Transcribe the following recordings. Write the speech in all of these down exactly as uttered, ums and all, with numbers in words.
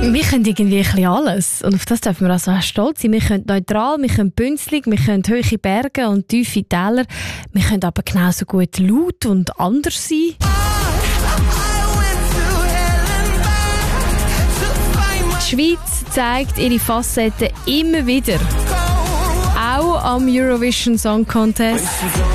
Wir können irgendwie ein bisschen alles. Und auf das dürfen wir also auch stolz sein. Wir können neutral, wir können bünzlig, wir können hohe Berge und tiefe Täler. Wir können aber genauso gut laut und anders sein. Die Schweiz zeigt ihre Facetten immer wieder. Auch am Eurovision Song Contest.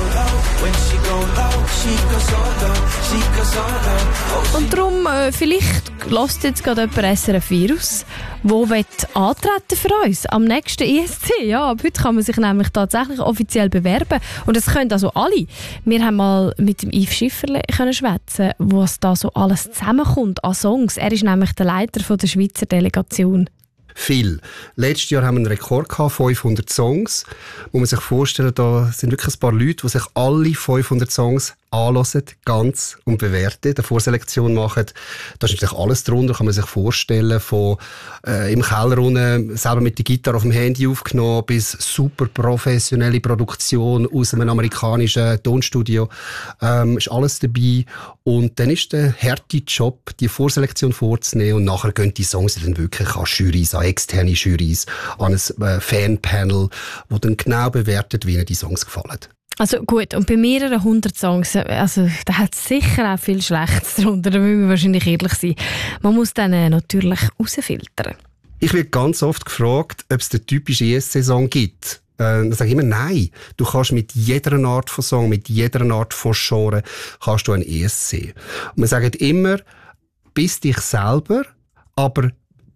Und darum, äh, vielleicht hört jetzt gerade jemand S R F Virus, der antreten für uns am nächsten I S C. Ja, ab heute kann man sich nämlich tatsächlich offiziell bewerben. Und das können also alle. Wir haben mal mit dem Yves Schifferle können schwätzen, was da so alles zusammenkommt an Songs. Er ist nämlich der Leiter von der Schweizer Delegation. Viel. Letztes Jahr haben wir einen Rekord gehabt, fünfhundert Songs. Muss man sich vorstellen, da sind wirklich ein paar Leute, die sich alle fünfhundert Songs anhören, ganz und bewerten, eine Vorselektion machen. Da ist natürlich alles drunter, kann man sich vorstellen, von äh, im Keller unten, selber mit der Gitarre auf dem Handy aufgenommen, bis super professionelle Produktion aus einem amerikanischen Tonstudio. Ähm, ist alles dabei. Und dann ist der harte Job, die Vorselektion vorzunehmen, und nachher gehen die Songs dann wirklich an Jurys, an externe Jurys, an ein äh, Fanpanel, wo dann genau bewertet, wie ihnen die Songs gefallen. Also gut, und bei mehreren hundert Songs, also da hat es sicher auch viel Schlechtes darunter, da müssen wir wahrscheinlich ehrlich sein. Man muss dann äh, natürlich rausfiltern. Ich werde ganz oft gefragt, ob es den typischen I S C-Song gibt. Äh, dann sage ich immer, nein. Du kannst mit jeder Art von Song, mit jeder Art von Genre, kannst du ein I S C. Und wir sagen immer, bist dich selber, aber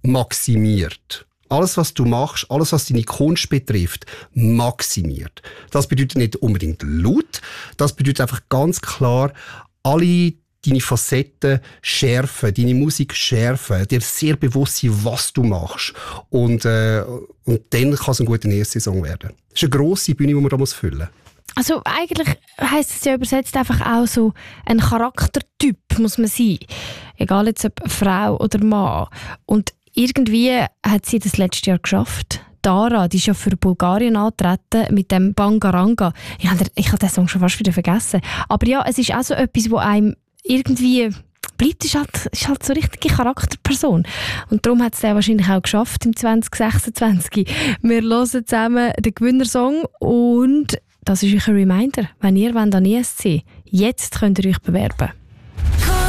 maximiert. Alles, was du machst, alles, was deine Kunst betrifft, maximiert. Das bedeutet nicht unbedingt laut, das bedeutet einfach ganz klar, alle deine Facetten schärfen, deine Musik schärfen, dir sehr bewusst sein, was du machst. Und, äh, und dann kann es ein guter E S C-Song werden. Das ist eine grosse Bühne, die man da muss füllen muss. Also eigentlich heisst es ja übersetzt einfach auch so, ein Charaktertyp muss man sein. Egal jetzt ob Frau oder Mann. Und irgendwie hat sie das letztes Jahr geschafft. Dara, die ist ja für Bulgarien angetreten mit dem Bangaranga. Ich habe ich hab den Song schon fast wieder vergessen. Aber ja, es ist auch so etwas, wo einem irgendwie bleibt. Ist halt, ist halt so eine richtige Charakterperson. Und darum hat es der wahrscheinlich auch geschafft im zwanzig sechsundzwanzig. Wir hören zusammen den Gewinnersong und das ist euch ein Reminder, wenn ihr an I S C wollt, jetzt könnt ihr euch bewerben.